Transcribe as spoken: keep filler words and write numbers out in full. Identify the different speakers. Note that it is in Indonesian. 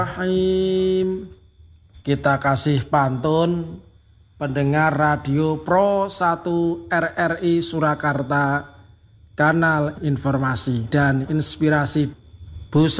Speaker 1: Bismillahirrahmanirrahim. Kita kasih pantun pendengar Radio Pro satu R R I Surakarta, kanal informasi dan inspirasi. Bu